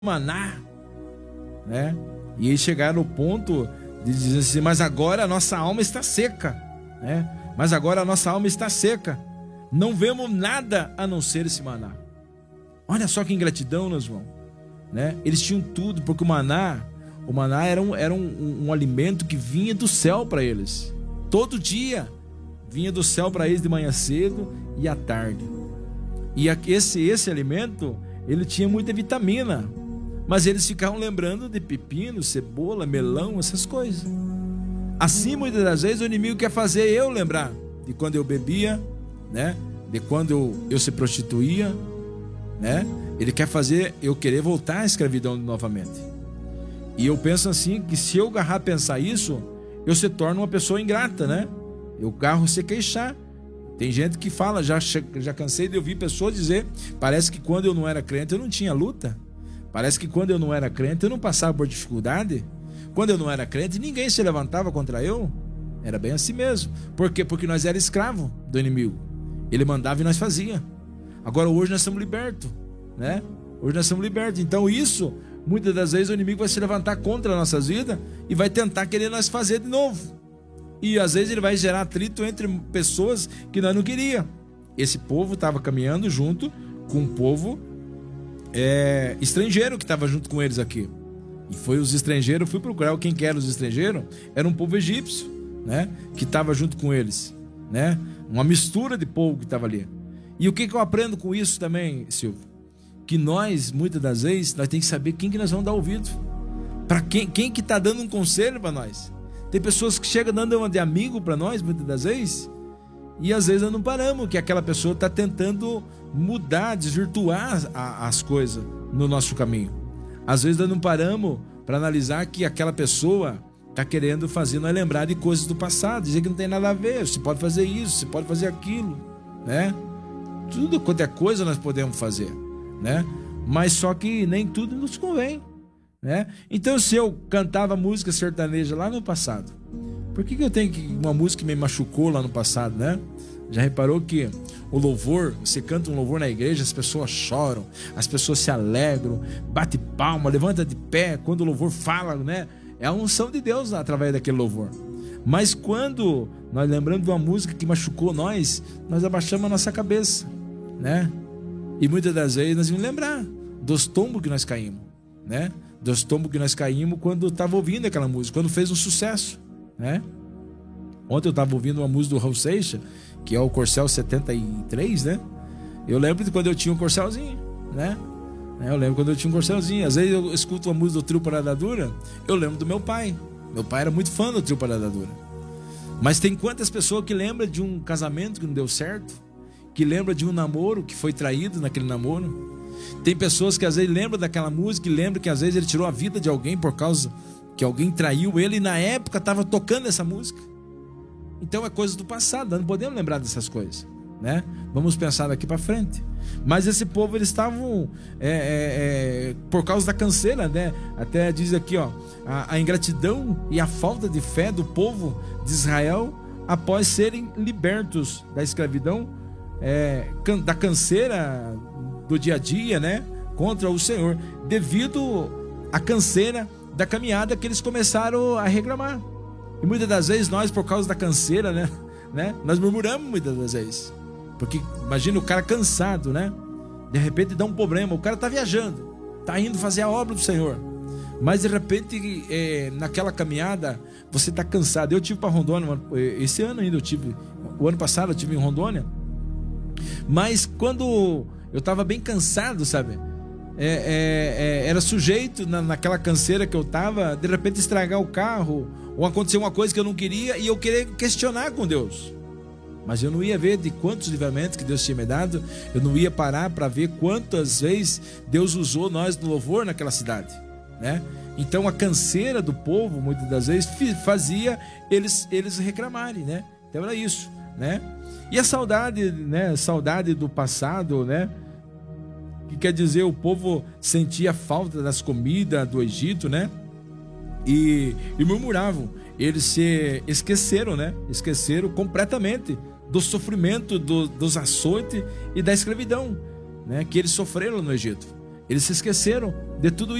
maná, né? E eles chegaram no ponto de dizer assim: mas agora a nossa alma está seca, né? Mas agora a nossa alma está seca, não vemos nada a não ser esse maná. Olha só que ingratidão, meus irmãos, né? Eles tinham tudo, porque o maná era um alimento que vinha do céu para eles, todo dia vinha do céu para eles, de manhã cedo e à tarde. E esse alimento, ele tinha muita vitamina, mas eles ficavam lembrando de pepino, cebola, melão, essas coisas. Assim, muitas das vezes, o inimigo quer fazer eu lembrar de quando eu bebia, né? De quando eu se prostituía, né? Ele quer fazer eu querer voltar à escravidão novamente. E eu penso assim, que se eu agarrar a pensar isso, eu se torno uma pessoa ingrata, né? Eu agarro se queixar. Tem gente que fala, já cansei de ouvir pessoas dizer: parece que quando eu não era crente eu não tinha luta. Parece que quando eu não era crente eu não passava por dificuldade. Quando eu não era crente ninguém se levantava contra eu. Era bem assim mesmo. Por quê? Porque nós era escravo do inimigo. Ele mandava e nós fazia. Agora hoje nós estamos libertos, né? Hoje nós estamos libertos. Então isso, muitas das vezes o inimigo vai se levantar contra as nossas vidas e vai tentar querer nós fazer de novo. E às vezes ele vai gerar atrito entre pessoas que nós não queríamos. Esse povo estava caminhando junto com um povo estrangeiro que estava junto com eles aqui. E foi os estrangeiros, fui procurar quem que eram os estrangeiros. Era um povo egípcio, né? Que estava junto com eles, né? Uma mistura de povo que estava ali. E o que eu aprendo com isso também, Silvio? Que nós, muitas das vezes, nós temos que saber quem que nós vamos dar ouvido. Para quem que está dando um conselho para nós. Tem pessoas que chegam dando uma de amigo para nós, muitas das vezes, e às vezes nós não paramos, que aquela pessoa está tentando mudar, desvirtuar as coisas no nosso caminho. Às vezes nós não paramos para analisar que aquela pessoa está querendo fazer nós lembrar de coisas do passado, dizer que não tem nada a ver, você pode fazer isso, você pode fazer aquilo, né? Tudo quanto é coisa nós podemos fazer, né? Mas só que nem tudo nos convém, né? Então, se eu cantava música sertaneja lá no passado, por que eu tenho uma música que me machucou lá no passado, né? Já reparou que o louvor, você canta um louvor na igreja, as pessoas choram, as pessoas se alegram, bate palma, levanta de pé quando o louvor fala, né? É a unção de Deus através daquele louvor. Mas quando nós lembramos de uma música que machucou nós abaixamos a nossa cabeça, né? E muitas das vezes nós vamos lembrar dos tombos que nós caímos, né? Dos tombos que nós caímos quando estava ouvindo aquela música, quando fez um sucesso, né? Ontem eu estava ouvindo uma música do Raul Seixas, que é o Corcel 73, né? Eu lembro de quando eu tinha um Corcelzinho, né? Eu lembro quando eu tinha um Corcelzinho. Às vezes eu escuto uma música do Trio Parada Dura, eu lembro do meu pai. Meu pai era muito fã do Trio Parada Dura. Mas tem quantas pessoas que lembram de um casamento que não deu certo, que lembra de um namoro que foi traído naquele namoro. Tem pessoas que às vezes lembram daquela música e lembram que às vezes ele tirou a vida de alguém por causa que alguém traiu ele e na época estava tocando essa música. Então é coisa do passado, nós não podemos lembrar dessas coisas, né? Vamos pensar daqui para frente. Mas esse povo, eles estavam por causa da canseira, né? Até diz aqui, ó, a ingratidão e a falta de fé do povo de Israel após serem libertos da escravidão, da canseira do dia a dia, né? Contra o Senhor, devido à canseira da caminhada que eles começaram a reclamar. E muitas das vezes nós, por causa da canseira, né? Nós murmuramos muitas das vezes. Porque imagina o cara cansado, né? De repente dá um problema, o cara tá viajando, tá indo fazer a obra do Senhor, mas de repente naquela caminhada você tá cansado. Eu tive para Rondônia esse ano ainda, o ano passado eu tive em Rondônia, mas quando eu tava bem cansado, sabe? Era sujeito naquela canseira que eu tava, de repente estragar o carro, ou acontecer uma coisa que eu não queria e eu querer questionar com Deus. Mas eu não ia ver de quantos livramentos que Deus tinha me dado, eu não ia parar para ver quantas vezes Deus usou nós no louvor naquela cidade, né? Então a canseira do povo, muitas das vezes, fazia eles reclamarem, né? Então era isso, né? E a saudade, né? Saudade do passado, né? Que quer dizer, o povo sentia falta das comidas do Egito, né? E murmuravam. Eles se esqueceram, né? Esqueceram completamente do sofrimento, dos açoites e da escravidão, né? Que eles sofreram no Egito. Eles se esqueceram de tudo